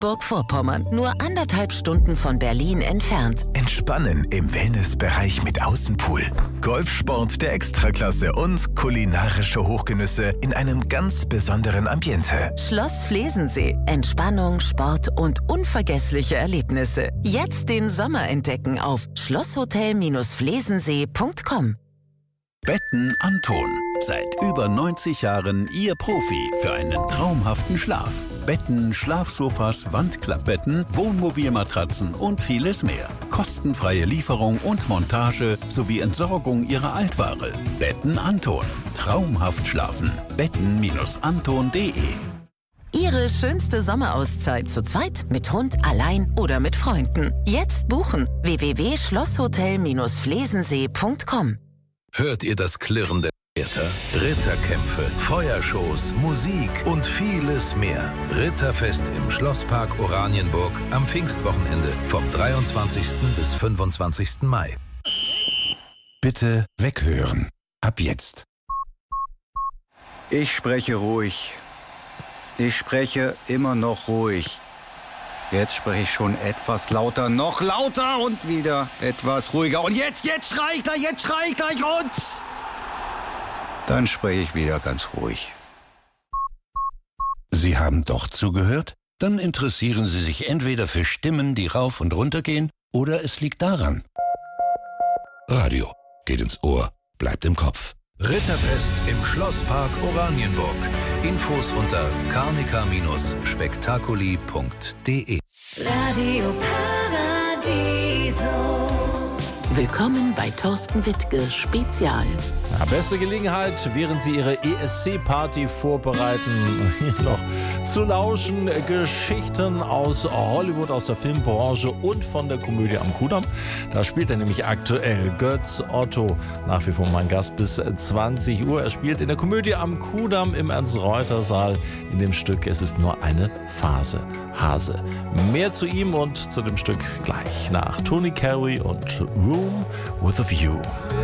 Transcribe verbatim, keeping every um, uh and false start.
Mecklenburg-Vorpommern, nur anderthalb Stunden von Berlin entfernt. Entspannen im Wellnessbereich mit Außenpool, Golfsport der Extraklasse und kulinarische Hochgenüsse in einem ganz besonderen Ambiente. Schloss Flesensee. Entspannung, Sport und unvergessliche Erlebnisse. Jetzt den Sommer entdecken auf schlosshotel Flesensee punkt com. Betten Anton. Seit über neunzig Jahren Ihr Profi für einen traumhaften Schlaf. Betten, Schlafsofas, Wandklappbetten, Wohnmobilmatratzen und vieles mehr. Kostenfreie Lieferung und Montage sowie Entsorgung Ihrer Altware. Betten Anton. Traumhaft schlafen. Betten Anton punkt de. Ihre schönste Sommerauszeit zu zweit, mit Hund, allein oder mit Freunden. Jetzt buchen. w w w punkt schlosshotel Flesensee punkt com. Hört ihr das Klirren der Ritter? Ritterkämpfe, Feuershows, Musik und vieles mehr. Ritterfest im Schlosspark Oranienburg am Pfingstwochenende vom dreiundzwanzigsten bis fünfundzwanzigsten Mai. Bitte weghören. Ab jetzt. Ich spreche ruhig. Ich spreche immer noch ruhig. Jetzt spreche ich schon etwas lauter, noch lauter und wieder etwas ruhiger. Und jetzt, jetzt schrei ich gleich, jetzt schrei ich gleich und dann spreche ich wieder ganz ruhig. Sie haben doch zugehört? Dann interessieren Sie sich entweder für Stimmen, die rauf und runter gehen, oder es liegt daran. Radio geht ins Ohr, bleibt im Kopf. Ritterfest im Schlosspark Oranienburg. Infos unter karnika spektakuli punkt de. Radio Paradiso. Willkommen bei Thorsten Wittke Spezial. Ja, beste Gelegenheit, während Sie Ihre E S C-Party vorbereiten, hier noch zu lauschen. Geschichten aus Hollywood, aus der Filmbranche und von der Komödie am Kudamm. Da spielt er nämlich aktuell Götz Otto, nach wie vor mein Gast bis zwanzig Uhr. Er spielt in der Komödie am Kudamm im Ernst-Reuter-Saal in dem Stück Es ist nur eine Phase. Hase. Mehr zu ihm und zu dem Stück gleich nach Tony Carey und Room with a View.